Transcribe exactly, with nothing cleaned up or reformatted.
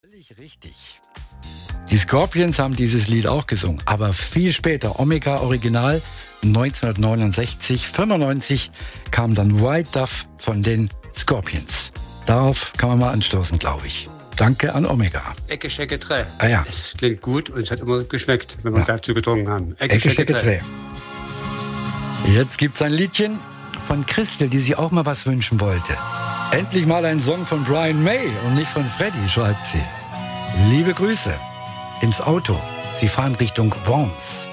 Völlig richtig. Die Scorpions haben dieses Lied auch gesungen, aber viel später, Omega Original, neunzehnhundertneunundsechzig, fünfundneunzig kam dann White Dove von den Scorpions. Darauf kann man mal anstoßen, glaube ich. Danke an Omega. Ecke, Schecke, Dreh. Ah ja. Es klingt gut und es hat immer geschmeckt, wenn wir Ja. dazu getrunken haben. Ecke, Schecke, Dreh. Jetzt gibt's ein Liedchen von Christel, die sich auch mal was wünschen wollte. Endlich mal ein Song von Brian May und nicht von Freddy, schreibt sie. Liebe Grüße ins Auto. Sie fahren Richtung Worms.